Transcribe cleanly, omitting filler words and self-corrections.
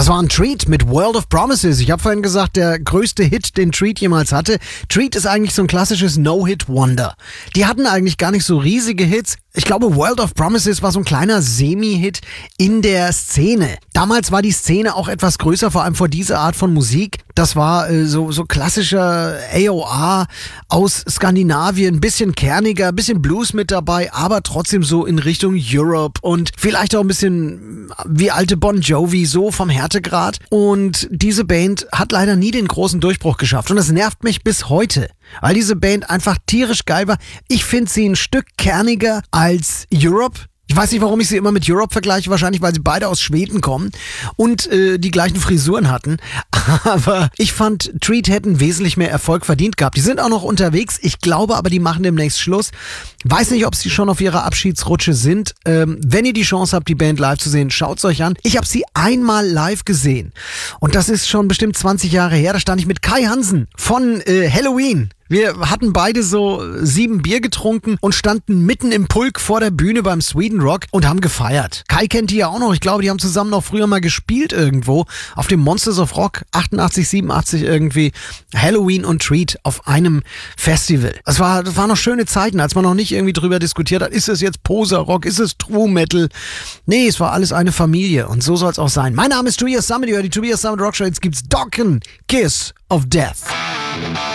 Das war ein Treat mit World of Promises. Ich habe vorhin gesagt, der größte Hit, den Treat jemals hatte. Treat ist eigentlich so ein klassisches No-Hit-Wonder. Die hatten eigentlich gar nicht so riesige Hits. Ich glaube, World of Promises war so ein kleiner Semi-Hit in der Szene. Damals war die Szene auch etwas größer, vor allem vor dieser Art von Musik. Das war so klassischer AOR aus Skandinavien, ein bisschen kerniger, ein bisschen Blues mit dabei, aber trotzdem so in Richtung Europe und vielleicht auch ein bisschen wie alte Bon Jovi, so vom Härtegrad. Und diese Band hat leider nie den großen Durchbruch geschafft und das nervt mich bis heute, weil diese Band einfach tierisch geil war. Ich finde sie ein Stück kerniger als Europe. Ich weiß nicht, warum ich sie immer mit Europe vergleiche, wahrscheinlich, weil sie beide aus Schweden kommen und die gleichen Frisuren hatten. Aber ich fand, Treat hätten wesentlich mehr Erfolg verdient gehabt. Die sind auch noch unterwegs, ich glaube aber, die machen demnächst Schluss. Weiß nicht, ob sie schon auf ihrer Abschiedsrutsche sind. Wenn ihr die Chance habt, die Band live zu sehen, schaut's euch an. Ich habe sie einmal live gesehen und das ist schon bestimmt 20 Jahre her. Da stand ich mit Kai Hansen von Helloween. Wir hatten beide so 7 Bier getrunken und standen mitten im Pulk vor der Bühne beim Sweden Rock und haben gefeiert. Kai kennt die ja auch noch. Ich glaube, die haben zusammen noch früher mal gespielt irgendwo auf dem Monsters of Rock 88, 87 irgendwie. Helloween und Treat auf einem Festival. Das waren noch schöne Zeiten, als man noch nicht irgendwie drüber diskutiert hat, ist es jetzt Poser-Rock, ist es True Metal? Nee, es war alles eine Familie und so soll es auch sein. Mein Name ist Tobias Sammet, ihr hört die Tobias Sammet Rock Show. Jetzt gibt's Dokken, Kiss of Death.